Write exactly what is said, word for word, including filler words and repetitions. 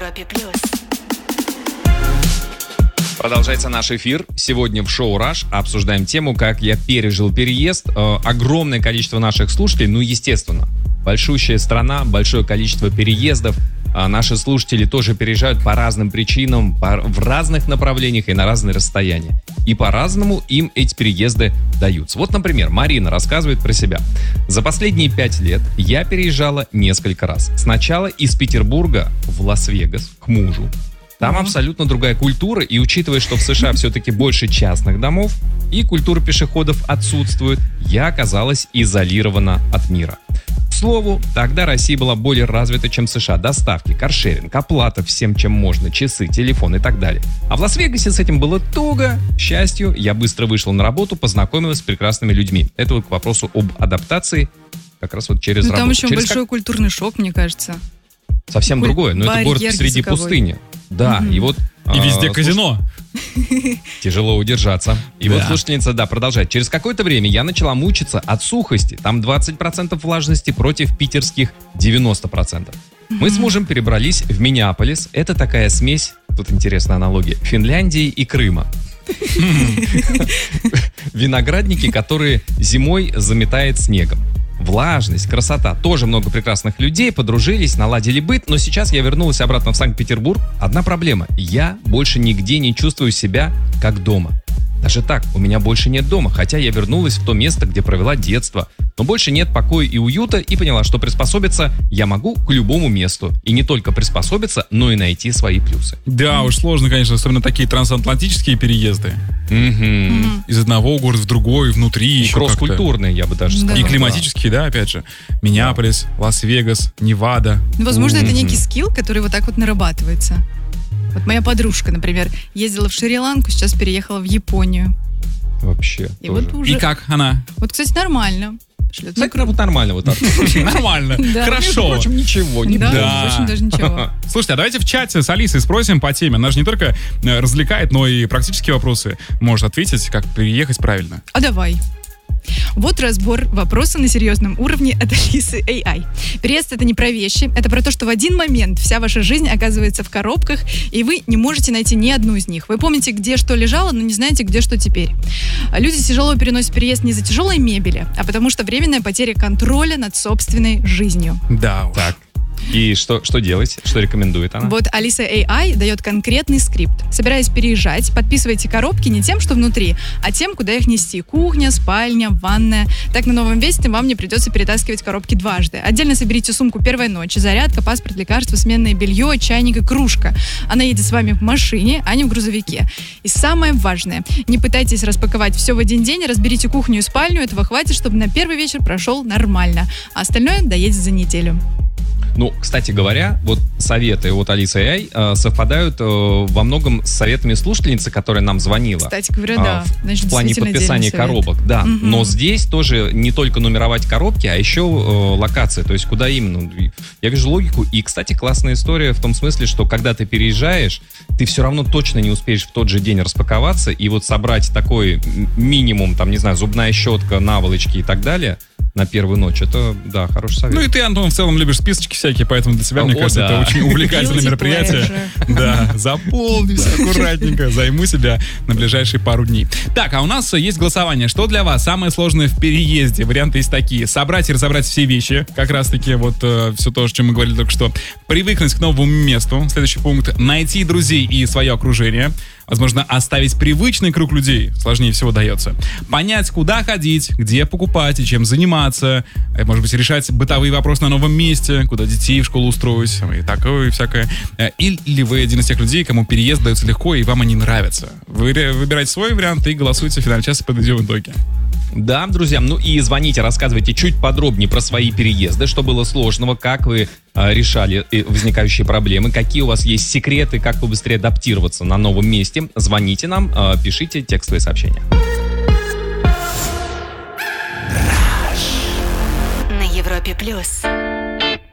Европе плюс. Продолжается наш эфир. Сегодня в шоу «Раш» обсуждаем тему, как я пережил переезд. Э, огромное количество наших слушателей, ну, естественно, большущая страна, большое количество переездов. А наши слушатели тоже переезжают по разным причинам, по, в разных направлениях и на разные расстояния. И по-разному им эти переезды даются. Вот, например, Марина рассказывает про себя. За последние пять лет я переезжала несколько раз. Сначала из Петербурга в Лас-Вегас к мужу. Там абсолютно другая культура, и учитывая, что в США все-таки больше частных домов, и культура пешеходов отсутствует, я оказалась изолирована от мира. К слову, тогда Россия была более развита, чем США. Доставки, каршеринг, оплата всем, чем можно, часы, телефон и так далее. А в Лас-Вегасе с этим было туго. К счастью, я быстро вышла на работу, познакомилась с прекрасными людьми. Это вот к вопросу об адаптации как раз вот через ну, работу. Там еще через большой как... культурный шок, мне кажется. Совсем Куль... другое, но это город посреди языковой. пустыни. Да, угу. и вот... И везде а, казино. Тяжело удержаться. И да. вот слушательница, да, продолжает. Через какое-то время я начала мучиться от сухости. Там двадцать процентов влажности против питерских девяносто процентов. Mm-hmm. Мы с мужем перебрались в Миннеаполис. Это такая смесь, тут интересная аналогия, Финляндии и Крыма. Виноградники, которые зимой заметает снегом. Влажность, красота, тоже много прекрасных людей, подружились, наладили быт, но сейчас я вернулась обратно в Санкт-Петербург. Одна проблема, я больше нигде не чувствую себя как дома. Даже так, у меня больше нет дома, хотя я вернулась в то место, где провела детство. Но больше нет покоя и уюта, и поняла, что приспособиться я могу к любому месту. И не только приспособиться, но и найти свои плюсы. Да, уж сложно, конечно, особенно такие трансатлантические переезды. Mm-hmm. Из одного города в другой, внутри. И кросс-культурные, я бы даже сказал. И климатические, да, опять же. Миннеаполис, Лас-Вегас, Невада. Ну, возможно, Mm-hmm. это некий скилл, который вот так вот нарабатывается. Вот моя подружка, например, ездила в Шри-Ланку, сейчас переехала в Японию. Вообще. И тоже. вот уже... И как она? Вот, кстати, нормально. Шлет. Так, вот нормально вот так. Нормально. Да. Хорошо. Впрочем, ничего. Не Да, Да. очень даже ничего. Слушайте, а давайте в чате с Алисой спросим по теме. Она же не только э, развлекает, но и практические вопросы может ответить, как переехать правильно. А давай. Вот разбор вопроса на серьезном уровне от Алисы эй ай. Переезд — это не про вещи, это про то, что в один момент вся ваша жизнь оказывается в коробках, и вы не можете найти ни одну из них. Вы помните, где что лежало, но не знаете, где что теперь. Люди тяжело переносят переезд не из-за тяжелой мебели, а потому что временная потеря контроля над собственной жизнью. Да уж. Так. И что, что делать? Что рекомендует она? Вот Алиса эй ай дает конкретный скрипт. Собираясь переезжать, подписывайте коробки не тем, что внутри, а тем, куда их нести. Кухня, спальня, ванная. Так на новом месте вам не придется перетаскивать коробки дважды. Отдельно соберите сумку первой ночи, зарядка, паспорт, лекарства, сменное белье, чайник и кружка. Она едет с вами в машине, а не в грузовике. И самое важное, не пытайтесь распаковать все в один день, разберите кухню и спальню, этого хватит, чтобы на первый вечер прошел нормально, а остальное доедет за неделю. Ну, кстати говоря, вот советы от Алисы эй ай э, совпадают э, во многом с советами слушательницы, которая нам звонила. Кстати говоря, э, да. Значит, в плане подписания коробок, да. Угу. Но здесь тоже не только нумеровать коробки, а еще э, локации, то есть куда именно. Я вижу логику. И, кстати, классная история в том смысле, что когда ты переезжаешь, ты все равно точно не успеешь в тот же день распаковаться, и вот собрать такой минимум, там, не знаю, зубная щетка, наволочки и так далее на первую ночь, это, да, хороший совет. Ну и ты, Антон, в целом любишь списочки всякие, поэтому для тебя, О, мне кажется, да. это очень увлекательное Guilty мероприятие. pleasure. Да, заполни все аккуратненько, займу себя на ближайшие пару дней. Так, а у нас есть голосование. Что для вас самое сложное в переезде? Варианты есть такие. Собрать и разобрать все вещи, как раз-таки вот э, все то, о чем мы говорили только что. Привыкнуть к новому месту. Следующий пункт. Найти друзей и свое окружение. Возможно, оставить привычный круг людей сложнее всего дается. Понять, куда ходить, где покупать и чем заниматься. Может быть, решать бытовые вопросы на новом месте, куда детей в школу устроить и такое, и всякое. Или вы один из тех людей, кому переезд дается легко и вам они нравятся. Вы выбирайте свой вариант и голосуйте в финальном часе, подведем итоги. Да, друзья, ну и звоните, рассказывайте чуть подробнее про свои переезды, что было сложного, как вы э, решали э, возникающие проблемы, какие у вас есть секреты, как побыстрее адаптироваться на новом месте. Звоните нам, э, пишите текстовые сообщения. На Европе плюс.